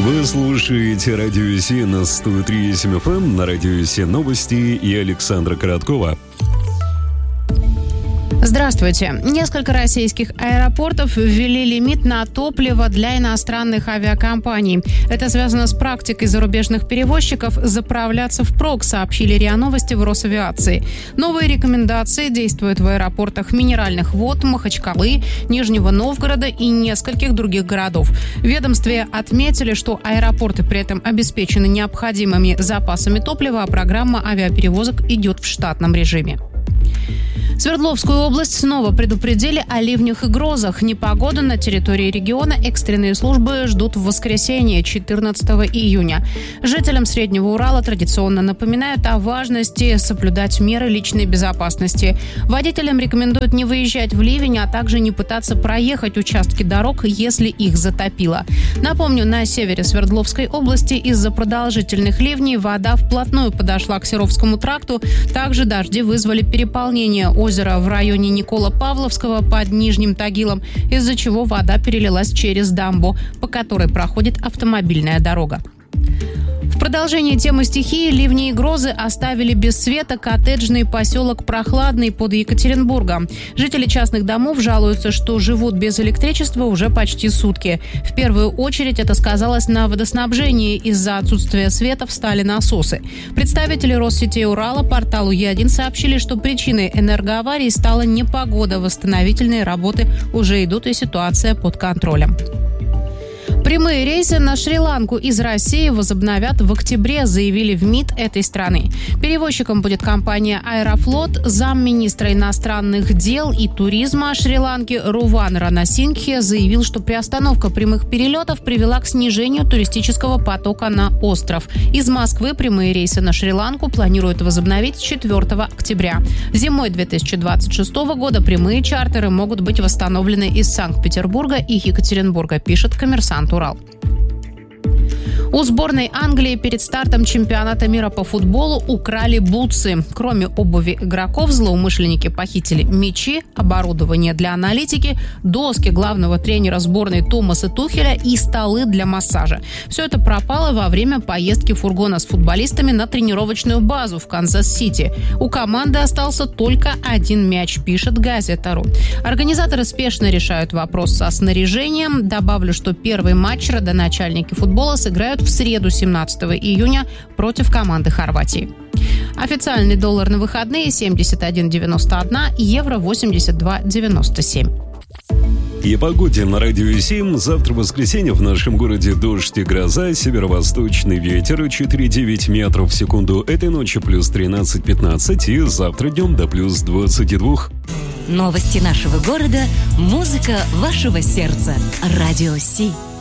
Вы слушаете Радио Си на 103.7 FM, на Радио Си новости и Александра Короткова. Здравствуйте. Несколько российских аэропортов ввели лимит на топливо для иностранных авиакомпаний. Это связано с практикой зарубежных перевозчиков заправляться впрок, сообщили РИА Новости в Росавиации. Новые рекомендации действуют в аэропортах Минеральных Вод, Махачкалы, Нижнего Новгорода и нескольких других городов. В ведомстве отметили, что аэропорты при этом обеспечены необходимыми запасами топлива, а программа авиаперевозок идет в штатном режиме. Свердловскую область снова предупредили о ливнях и грозах. Непогоду на территории региона экстренные службы ждут в воскресенье, 14 июня. Жителям Среднего Урала традиционно напоминают о важности соблюдать меры личной безопасности. Водителям рекомендуют не выезжать в ливень, а также не пытаться проехать участки дорог, если их затопило. Напомню, на севере Свердловской области из-за продолжительных ливней вода вплотную подошла к Серовскому тракту. Также дожди вызвали переполнение озера в районе Никола-Павловского под Нижним Тагилом, из-за чего вода перелилась через дамбу, по которой проходит автомобильная дорога. В продолжение темы стихии ливни и грозы оставили без света коттеджный поселок Прохладный под Екатеринбургом. Жители частных домов жалуются, что живут без электричества уже почти сутки. В первую очередь это сказалось на водоснабжении. Из-за отсутствия света встали насосы. Представители Россетей Урала порталу Е1 сообщили, что причиной энергоаварии стала непогода. Восстановительные работы уже идут, и ситуация под контролем. Прямые рейсы на Шри-Ланку из России возобновят в октябре, заявили в МИД этой страны. Перевозчиком будет компания «Аэрофлот». Замминистра иностранных дел и туризма Шри-Ланки Руван Ранасингхе заявил, что приостановка прямых перелетов привела к снижению туристического потока на остров. Из Москвы прямые рейсы на Шри-Ланку планируют возобновить 4 октября. Зимой 2026 года прямые чартеры могут быть восстановлены из Санкт-Петербурга и Екатеринбурга, пишет «Коммерсант Урал». У сборной Англии перед стартом чемпионата мира по футболу украли бутсы. Кроме обуви игроков, злоумышленники похитили мячи, оборудование для аналитики, доски главного тренера сборной Томаса Тухеля и столы для массажа. Все это пропало во время поездки фургона с футболистами на тренировочную базу в Канзас-Сити. У команды остался только один мяч, пишет Газета.ру. Организаторы спешно решают вопрос со снаряжением. Добавлю, что первый матч родоначальники футбола сыграют в среду, 17 июня, против команды Хорватии. Официальный доллар на выходные 71,91, евро 82,97. И погоде на Радио 7. Завтра в воскресенье в нашем городе дождь и гроза, северо-восточный ветер 4,9 метров в секунду. Этой ночью плюс 13-15 и завтра днем до плюс 22. Новости нашего города, музыка вашего сердца. Радио Си.